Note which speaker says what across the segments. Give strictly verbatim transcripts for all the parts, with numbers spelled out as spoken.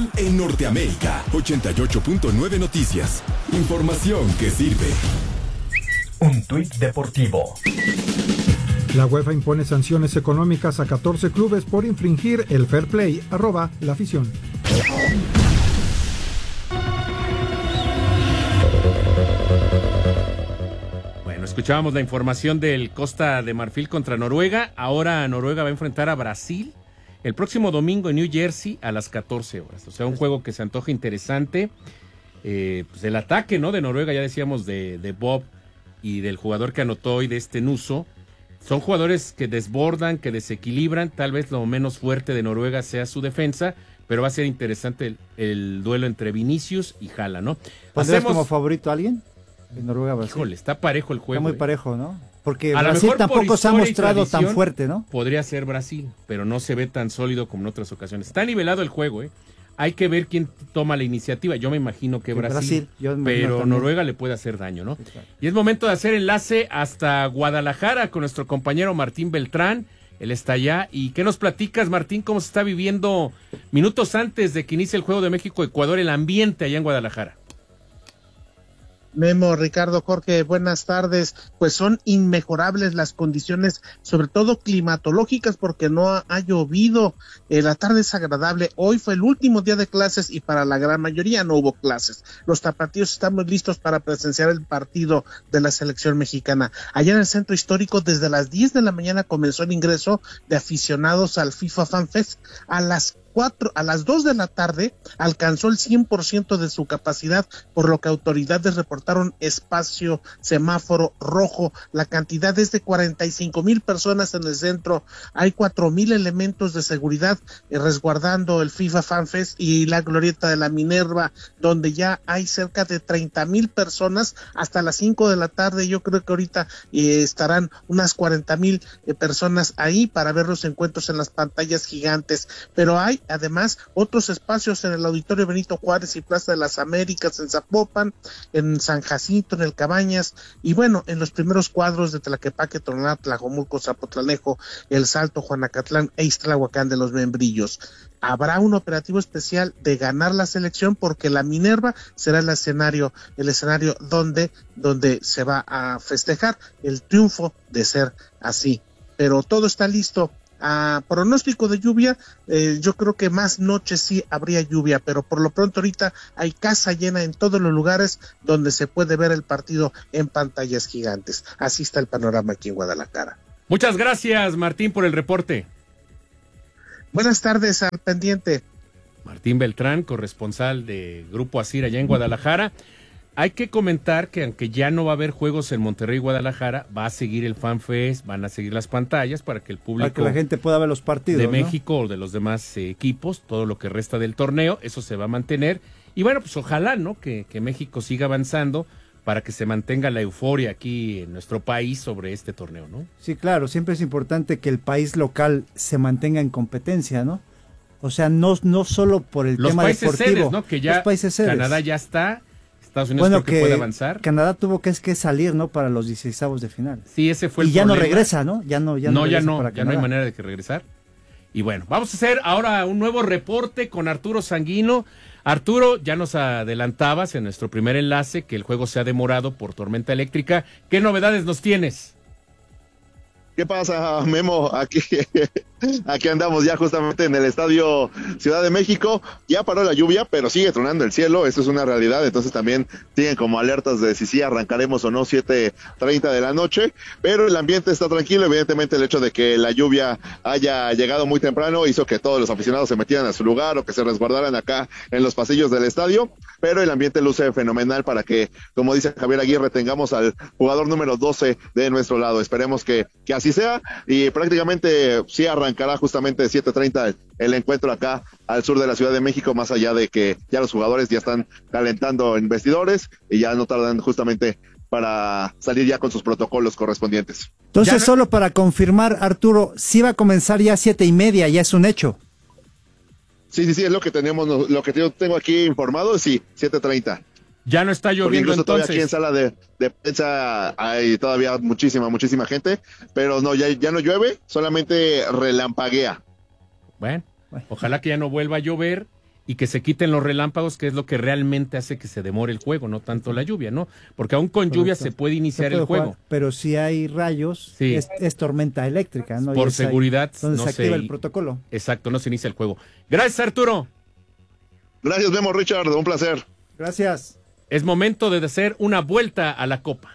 Speaker 1: en Norteamérica. ochenta y ocho punto nueve Noticias. Información que sirve.
Speaker 2: Un tuit deportivo.
Speaker 3: La UEFA impone sanciones económicas a catorce clubes por infringir el fair play. Arroba la afición.
Speaker 4: Bueno, escuchábamos la información del Costa de Marfil contra Noruega. Ahora Noruega va a enfrentar a Brasil el próximo domingo en New Jersey a las catorce horas. O sea, un juego que se antoja interesante. Eh, pues el ataque, ¿no?, de Noruega, ya decíamos de, de Bob y del jugador que anotó hoy de este Nuso. Son jugadores que desbordan, que desequilibran. Tal vez lo menos fuerte de Noruega sea su defensa, pero va a ser interesante el, el duelo entre Vinicius y Haaland, ¿no?
Speaker 5: ¿Pondrías
Speaker 4: Hacemos...
Speaker 5: como favorito a alguien? En Noruega, Brasil.
Speaker 4: Híjole, está parejo el juego.
Speaker 5: Está muy
Speaker 4: eh.
Speaker 5: parejo, ¿no? Porque
Speaker 4: a
Speaker 5: Brasil tampoco se ha mostrado tan fuerte, ¿no?
Speaker 4: Podría ser Brasil, pero no se ve tan sólido como en otras ocasiones. Está nivelado el juego, ¿eh? Hay que ver quién toma la iniciativa. Yo me imagino que Brasil, Brasil yo me pero Noruega le puede hacer daño, ¿no? Sí, claro. Y es momento de hacer enlace hasta Guadalajara con nuestro compañero Martín Beltrán. Él está allá. ¿Y qué nos platicas, Martín? ¿Cómo se está viviendo minutos antes de que inicie el Juego de México-Ecuador el ambiente allá en Guadalajara?
Speaker 6: Memo, Ricardo, Jorge, buenas tardes. Pues son inmejorables las condiciones, sobre todo climatológicas, porque no ha, ha llovido. Eh, la tarde es agradable. Hoy fue el último día de clases y para la gran mayoría no hubo clases. Los tapatíos estamos listos para presenciar el partido de la selección mexicana. Allá en el centro histórico, desde las diez de la mañana comenzó el ingreso de aficionados al FIFA Fan Fest. A las Cuatro, a las dos de la tarde alcanzó el cien por ciento de su capacidad, por lo que autoridades reportaron espacio, semáforo rojo. La cantidad es de cuarenta y cinco mil personas en el centro. Hay cuatro mil elementos de seguridad eh, resguardando el FIFA Fan Fest y la glorieta de la Minerva, donde ya hay cerca de treinta mil personas hasta las cinco de la tarde. Yo creo que ahorita eh, estarán unas cuarenta mil eh, personas ahí para ver los encuentros en las pantallas gigantes, pero hay además otros espacios en el Auditorio Benito Juárez y Plaza de las Américas, en Zapopan, en San Jacinto, en el Cabañas, y bueno, en los primeros cuadros de Tlaquepaque, Tonalá, Tlajomulco, Zapotlalejo, El Salto, Juanacatlán e Ixtlahuacán de los Membrillos. Habrá un operativo especial de ganar la selección, porque la Minerva será el escenario, el escenario donde, donde se va a festejar el triunfo de ser así. Pero todo está listo. A pronóstico de lluvia, eh, yo creo que más noches sí habría lluvia, pero por lo pronto ahorita hay casa llena en todos los lugares donde se puede ver el partido en pantallas gigantes. Así está el panorama aquí en Guadalajara.
Speaker 4: Muchas gracias, Martín, por el reporte.
Speaker 6: Buenas tardes, al pendiente.
Speaker 4: Martín Beltrán, corresponsal de Grupo Asir allá en Guadalajara. Hay que comentar que aunque ya no va a haber juegos en Monterrey y Guadalajara, va a seguir el Fan Fest, van a seguir las pantallas para que el público,
Speaker 5: para que la gente pueda ver los partidos
Speaker 4: de
Speaker 5: ¿no?
Speaker 4: México o de los demás eh, equipos, todo lo que resta del torneo, eso se va a mantener. Y bueno, pues ojalá, ¿no?, que, que México siga avanzando para que se mantenga la euforia aquí en nuestro país sobre este torneo, ¿no?
Speaker 5: Sí, claro, siempre es importante que el país local se mantenga en competencia, ¿no? O sea, no, no solo por el
Speaker 4: los
Speaker 5: tema
Speaker 4: países
Speaker 5: deportivo.
Speaker 4: Sedes, ¿no? Que ya
Speaker 5: los países sedes.
Speaker 4: Canadá ya está. Estados Unidos
Speaker 5: bueno,
Speaker 4: creo que, que puede avanzar.
Speaker 5: Canadá tuvo que, es que salir, ¿no?, para los dieciseisavos de final.
Speaker 4: Sí, ese fue el
Speaker 5: y ya
Speaker 4: problema.
Speaker 5: no regresa, ¿no? Ya no, ya no,
Speaker 4: no ya no,
Speaker 5: para
Speaker 4: ya no hay manera de que regresar. Y bueno, vamos a hacer ahora un nuevo reporte con Arturo Sanguino. Arturo, ya nos adelantabas en nuestro primer enlace que el juego se ha demorado por tormenta eléctrica. ¿Qué novedades nos tienes?
Speaker 7: ¿Qué pasa, Memo? Aquí, aquí andamos ya justamente en el Estadio Ciudad de México. Ya paró la lluvia, pero sigue tronando el cielo, eso es una realidad. Entonces también siguen como alertas de si sí arrancaremos o no siete treinta de la noche, pero el ambiente está tranquilo. Evidentemente el hecho de que la lluvia haya llegado muy temprano hizo que todos los aficionados se metieran a su lugar o que se resguardaran acá en los pasillos del estadio, pero el ambiente luce fenomenal para que, como dice Javier Aguirre, tengamos al jugador número doce de nuestro lado. Esperemos que, que así sea, y prácticamente sí arrancará justamente siete treinta el, el encuentro acá al sur de la Ciudad de México, más allá de que ya los jugadores ya están calentando en vestidores y ya no tardan justamente para salir ya con sus protocolos correspondientes.
Speaker 5: Entonces,
Speaker 4: no...
Speaker 5: solo para confirmar, Arturo, sí va a comenzar ya a siete y media, ya es un hecho.
Speaker 7: Sí, sí, sí, es lo que tenemos, lo que yo tengo aquí informado, sí, siete treinta.
Speaker 4: Ya no está lloviendo entonces.
Speaker 7: Todavía aquí en sala de, de prensa hay todavía muchísima, muchísima gente, pero no, ya, ya no llueve, solamente relampaguea.
Speaker 4: Bueno, ojalá que ya no vuelva a llover y que se quiten los relámpagos, que es lo que realmente hace que se demore el juego, no tanto la lluvia, ¿no? Porque aún con lluvia se puede iniciar
Speaker 5: se puede
Speaker 4: el juego.
Speaker 5: Jugar, pero si hay rayos, sí. es, es tormenta eléctrica, ¿no?
Speaker 4: Por seguridad.
Speaker 5: Donde
Speaker 4: no
Speaker 5: se activa
Speaker 4: se,
Speaker 5: el protocolo.
Speaker 4: Exacto, no se inicia el juego. Gracias, Arturo.
Speaker 7: Gracias, Memo, Richard, un placer.
Speaker 5: Gracias.
Speaker 4: Es momento de hacer una vuelta a la Copa.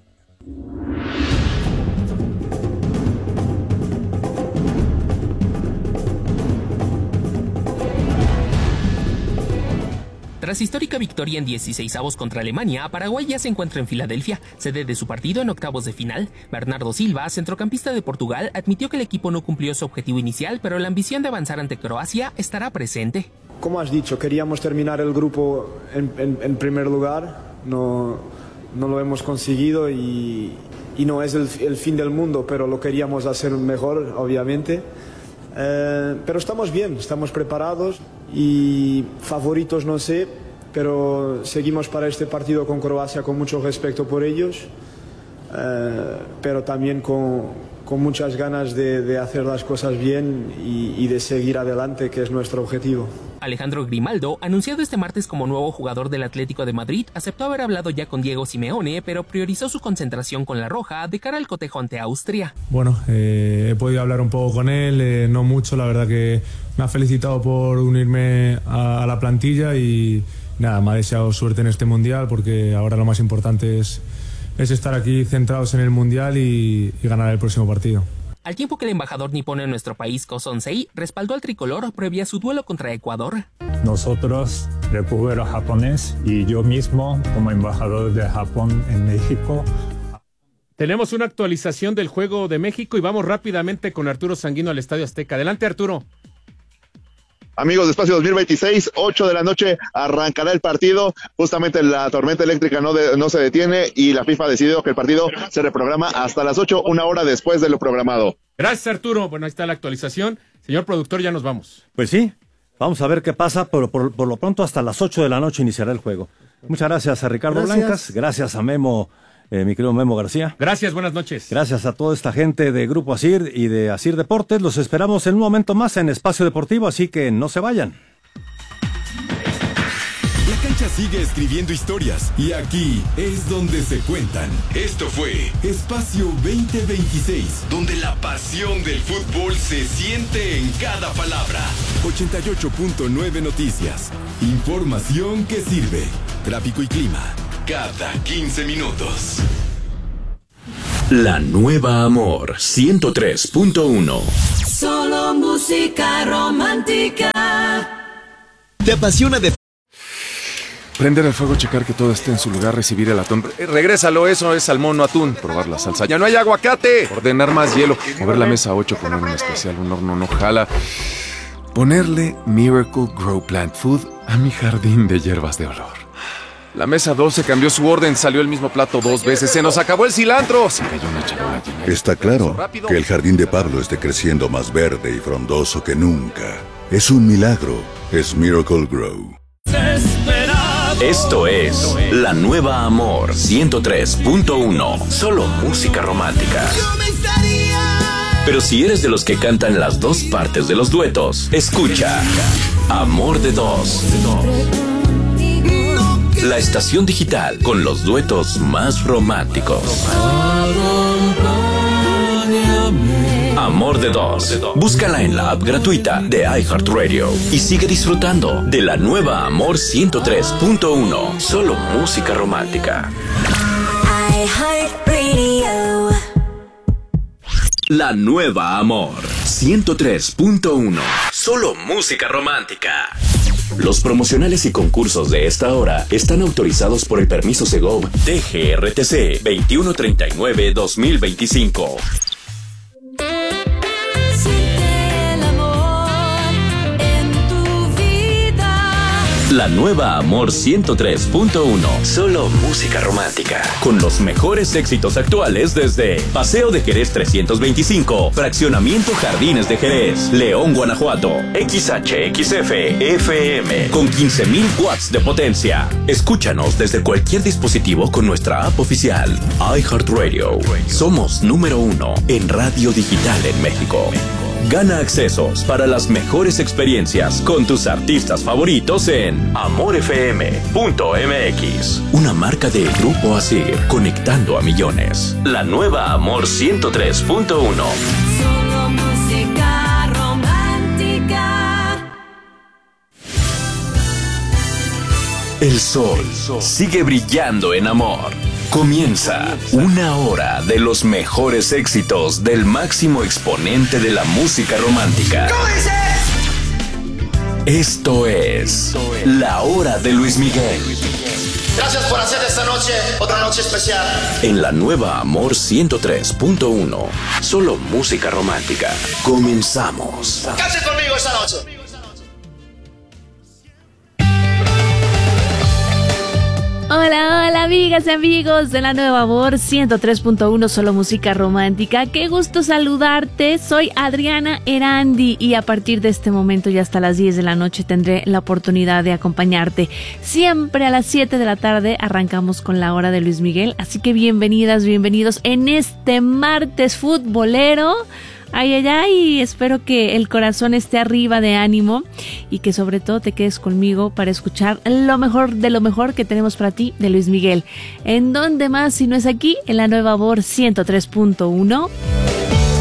Speaker 8: Tras histórica victoria en dieciseisavos contra Alemania, Paraguay ya se encuentra en Filadelfia, sede de su partido en octavos de final. Bernardo Silva, centrocampista de Portugal, admitió que el equipo no cumplió su objetivo inicial, pero la ambición de avanzar ante Croacia estará presente.
Speaker 9: Como has dicho, queríamos terminar el grupo en, en, en primer lugar, no, no lo hemos conseguido y, y no es el, el fin del mundo, pero lo queríamos hacer mejor, obviamente. Eh, pero estamos bien, estamos preparados y favoritos no sé, pero seguimos para este partido con Croacia con mucho respeto por ellos, eh, pero también con, con muchas ganas de, de hacer las cosas bien y, y de seguir adelante, que es nuestro objetivo.
Speaker 8: Alejandro Grimaldo, anunciado este martes como nuevo jugador del Atlético de Madrid, aceptó haber hablado ya con Diego Simeone, pero priorizó su concentración con la roja de cara al cotejo ante Austria.
Speaker 10: Bueno, eh, he podido hablar un poco con él, eh, no mucho, la verdad que me ha felicitado por unirme a, a la plantilla y nada, me ha deseado suerte en este Mundial porque ahora lo más importante es, es estar aquí centrados en el Mundial y, y ganar el próximo partido.
Speaker 8: Al tiempo que el embajador nipón en nuestro país, Ko Sonsei, respaldó al tricolor previa su duelo contra Ecuador.
Speaker 11: Nosotros, el pueblo japonés y yo mismo, como embajador de Japón en México.
Speaker 4: Tenemos una actualización del Juego de México y vamos rápidamente con Arturo Sanguino al Estadio Azteca. Adelante, Arturo.
Speaker 7: Amigos de Espacio dos mil veintiséis, ocho de la noche arrancará el partido. Justamente la tormenta eléctrica no, de, no se detiene y la FIFA ha decidido que el partido se reprograma hasta las ocho, una hora después de lo programado.
Speaker 4: Gracias, Arturo. Bueno, ahí está la actualización. Señor productor, ya nos vamos.
Speaker 12: Pues sí, vamos a ver qué pasa, pero por, por lo pronto hasta las ocho de la noche iniciará el juego. Muchas gracias a Ricardo
Speaker 5: Gracias.
Speaker 12: Blancas, gracias a Memo, eh, mi querido Memo García.
Speaker 4: Gracias, buenas noches.
Speaker 12: Gracias a toda esta gente de Grupo Asir y de Asir Deportes. Los esperamos en un momento más en Espacio Deportivo, así que no se vayan.
Speaker 1: La cancha sigue escribiendo historias y aquí es donde se cuentan. Esto fue Espacio veinte veintiséis, donde la pasión del fútbol se siente en cada palabra. ochenta y ocho punto nueve Noticias. Información que sirve. Tráfico y clima cada quince minutos.
Speaker 13: La nueva Amor ciento tres punto uno.
Speaker 14: Solo música romántica.
Speaker 15: ¿Te apasiona de
Speaker 16: prender el fuego, checar que todo esté en su lugar, recibir el atún? Eh, regrésalo, eso es salmón, no atún. Probar la salsa. ¡Ya no hay aguacate! Ordenar más hielo. Mover la mesa a ocho, poner un especial, un horno no jala. Ponerle Miracle Grow Plant Food a mi jardín de hierbas de olor. La mesa doce cambió su orden, salió el mismo plato dos veces. ¡Se nos acabó el cilantro! Se cayó una charola llena.
Speaker 17: Está claro que el jardín de Pablo esté creciendo más verde y frondoso que nunca. Es un milagro. Es Miracle Grow.
Speaker 13: Esto es La Nueva Amor ciento tres punto uno. Solo música romántica. Pero si eres de los que cantan las dos partes de los duetos, escucha Amor de Dos. La estación digital con los duetos más románticos. Amor de Dos. Búscala en la app gratuita de iHeartRadio y sigue disfrutando de La Nueva Amor ciento tres punto uno. Solo música romántica.
Speaker 14: iHeartRadio.
Speaker 13: La Nueva Amor ciento tres punto uno. Solo música romántica. Los promocionales y concursos de esta hora están autorizados por el permiso Segov T G R T C veintiuno treinta y nueve guión dos mil veinticinco. La Nueva Amor ciento tres punto uno. Solo música romántica. Con los mejores éxitos actuales desde Paseo de Jerez trescientos veinticinco, Fraccionamiento Jardines de Jerez, León, Guanajuato, X H X F F M, con quince mil watts de potencia. Escúchanos desde cualquier dispositivo con nuestra app oficial. iHeartRadio. Somos número uno en radio digital en México. Gana accesos para las mejores experiencias con tus artistas favoritos en amor f m punto m x. Una marca de Grupo Asir, conectando a millones. La nueva Amor ciento tres punto uno.
Speaker 14: Solo música romántica.
Speaker 13: El sol sigue brillando en Amor. Comienza una hora de los mejores éxitos del máximo exponente de la música romántica. Esto es La Hora de Luis Miguel.
Speaker 18: Gracias por hacer de esta noche otra noche especial.
Speaker 13: En la nueva Amor ciento tres punto uno. Solo música romántica. Comenzamos.
Speaker 18: Canten conmigo esta noche.
Speaker 19: Hola, hola amigas y amigos de la nueva Amor ciento tres punto uno, solo música romántica. Qué gusto saludarte, soy Adriana Erandi y a partir de este momento y hasta las diez de la noche tendré la oportunidad de acompañarte. Siempre a las siete de la tarde arrancamos con la hora de Luis Miguel, así que bienvenidas, bienvenidos en este martes futbolero. Ay, ay, ay, espero que el corazón esté arriba de ánimo y que sobre todo te quedes conmigo para escuchar lo mejor de lo mejor que tenemos para ti de Luis Miguel. ¿En dónde más si no es aquí? En la nueva Amor ciento tres punto uno.